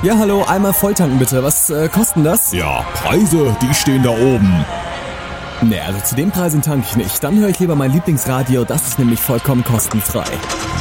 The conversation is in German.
Ja, hallo, einmal volltanken bitte. Was kostet denn das? Ja, Preise, die stehen da oben. Ne, also zu den Preisen tanke ich nicht. Dann höre ich lieber mein Lieblingsradio, das ist nämlich vollkommen kostenfrei.